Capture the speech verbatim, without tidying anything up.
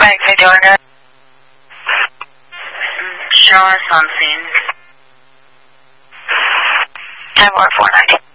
Hi, how you doing, guys? Show us on scene. ten four four nine.